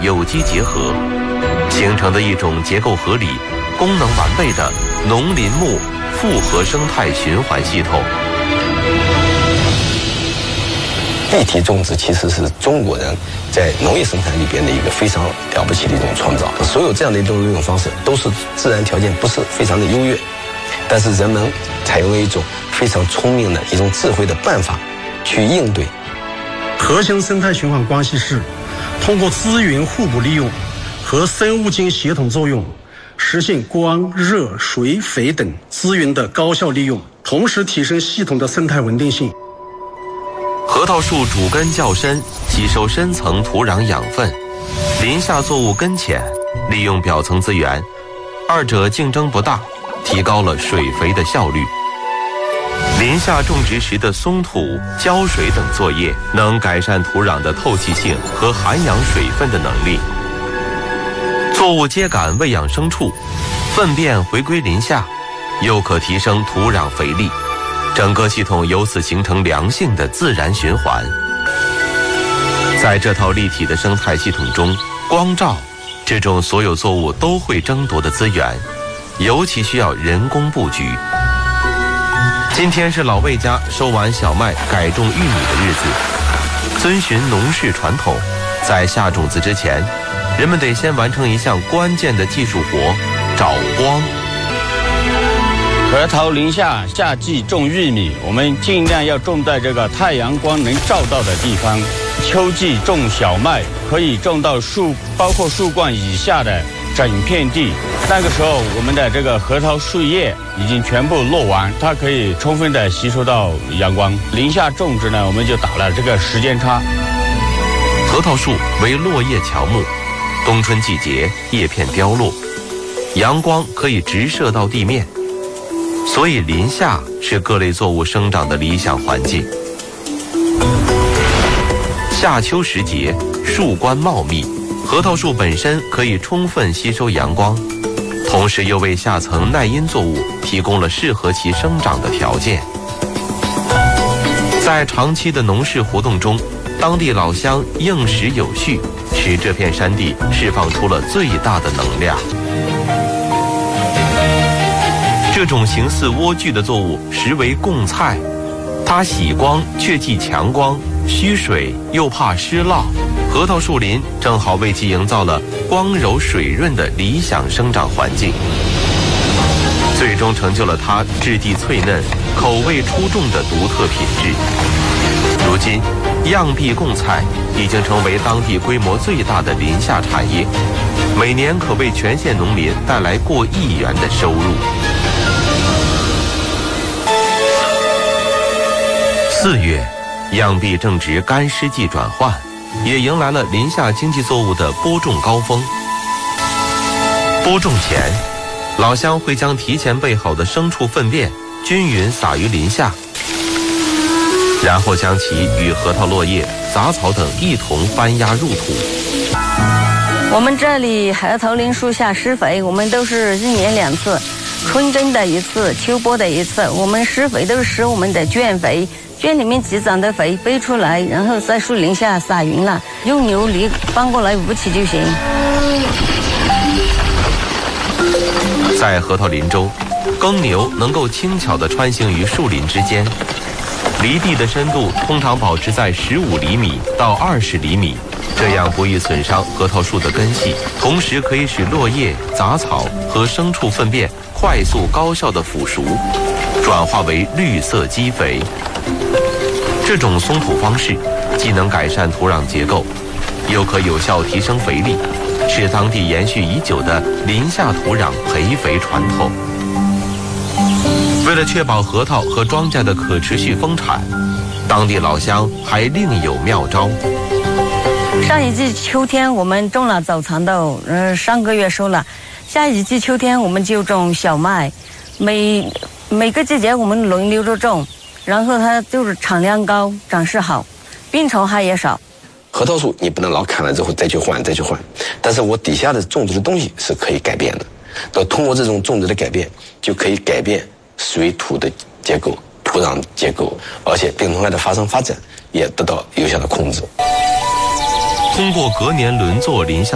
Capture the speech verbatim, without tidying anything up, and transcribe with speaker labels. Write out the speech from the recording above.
Speaker 1: 有机结合，形成的一种结构合理、功能完备的农林牧复合生态循环系统。
Speaker 2: 立体种植其实是中国人在农业生产里边的一个非常了不起的一种创造。所有这样的一种利用方式都是自然条件不是非常的优越，但是人们采用了一种非常聪明的一种智慧的办法去应对。
Speaker 3: 核心生态循环关系是通过资源互补利用和生物间协同作用，实现光、热、水、肥等资源的高效利用，同时提升系统的生态稳定性。
Speaker 1: 核桃树主根较深，吸收深层土壤养分；林下作物根浅，利用表层资源，二者竞争不大，提高了水肥的效率。林下种植时的松土、浇水等作业，能改善土壤的透气性和涵养水分的能力。作物秸秆喂养牲畜，粪便回归林下，又可提升土壤肥力。整个系统由此形成良性的自然循环。在这套立体的生态系统中，光照这种所有作物都会争夺的资源，尤其需要人工布局。今天是老魏家收完小麦改种玉米的日子，遵循农事传统，在下种子之前，人们得先完成一项关键的技术活——找光。
Speaker 4: 核桃林下夏季种玉米，我们尽量要种在这个太阳光能照到的地方。秋季种小麦，可以种到树，包括树冠以下的整片地。那个时候，我们的这个核桃树叶已经全部落完，它可以充分的吸收到阳光。林下种植呢，我们就打了这个时间差。
Speaker 1: 核桃树为落叶乔木，冬春季节叶片凋落，阳光可以直射到地面。所以林下是各类作物生长的理想环境。夏秋时节，树冠茂密，核桃树本身可以充分吸收阳光，同时又为下层耐阴作物提供了适合其生长的条件。在长期的农事活动中，当地老乡应时有序，使这片山地释放出了最大的能量。这种形似莴苣的作物实为贡菜，它喜光却忌强光，需水又怕湿涝。核桃树林正好为其营造了光柔水润的理想生长环境，最终成就了它质地脆嫩、口味出众的独特品质。如今，漾敝贡菜已经成为当地规模最大的林下产业，每年可为全县农民带来过亿元的收入。四月，漾敝正值干湿季转换，也迎来了林下经济作物的播种高峰。播种前，老乡会将提前备好的牲畜粪便均匀撒于林下，然后将其与核桃落叶、杂草等一同翻压入土。
Speaker 5: 我们这里核桃林树下施肥，我们都是一年两次，春耕的一次，秋播的一次。我们施肥都是施我们的圈肥，圈里面积攒的肥背出来，然后在树林下撒匀了，用牛犁搬过来捂起就行。
Speaker 1: 在核桃林中，耕牛能够轻巧地穿行于树林之间，犁地的深度通常保持在十五厘米到二十厘米，这样不易损伤核桃树的根系，同时可以使落叶、杂草和牲畜粪便快速高效地腐熟，转化为绿色基肥。这种松土方式既能改善土壤结构，又可有效提升肥力，是当地延续已久的林下土壤培肥传统。为了确保核桃和庄稼的可持续丰产，当地老乡还另有妙招。
Speaker 5: 上一季秋天我们种了早蚕豆，呃，上个月收了。下一季秋天我们就种小麦，每每个季节我们轮流着种，然后它就是产量高，长势好，病虫害也少。
Speaker 2: 核桃树你不能老砍了之后再去换再去换，但是我底下的种植的东西是可以改变的。那通过这种种植的改变，就可以改变水土的结构、土壤结构，而且病虫害的发生发展也得到有效的控制。
Speaker 1: 通过隔年轮作林下